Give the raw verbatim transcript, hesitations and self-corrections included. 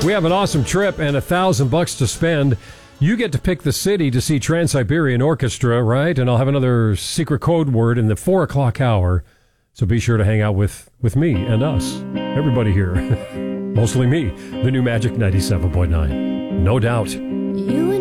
We have an awesome trip and a thousand bucks to spend. You get to pick the city to see Trans-Siberian Orchestra, right? And I'll have another secret code word in the four o'clock hour. So be sure to hang out with, with me and us. Everybody here. Mostly me. The new Magic ninety-seven point nine. No doubt. You